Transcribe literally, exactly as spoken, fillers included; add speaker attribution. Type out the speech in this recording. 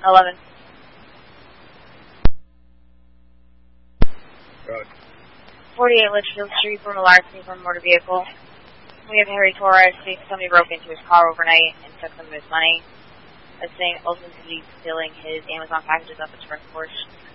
Speaker 1: eleven.
Speaker 2: Good.
Speaker 1: forty-eight Litchfield Street from a larceny from a motor vehicle. We have Harry Torres saying somebody broke into his car overnight and took some of his money. That's saying ultimately stealing his Amazon packages off his front porch.